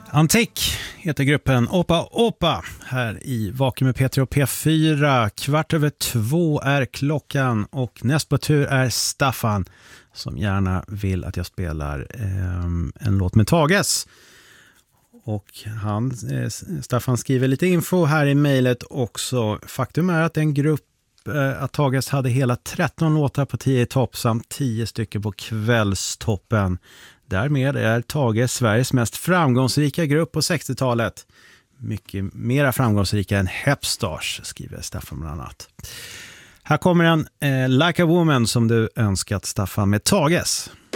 Antik heter gruppen Opa Opa här i Vaken med Peter och P4. 2:15 är klockan och näst på tur är Staffan som gärna vill att jag spelar en låt med Tages. Och Staffan skriver lite info här i mejlet också. Faktum är att en grupp att Tages hade hela 13 låtar på 10 i topp samt 10 stycken på kvällstoppen. Därmed är Tages Sveriges mest framgångsrika grupp på 60-talet. Mycket mera framgångsrika än Hepstars, skriver Staffan bland annat. Här kommer en Like a Woman som du önskat, Staffan, med Tages.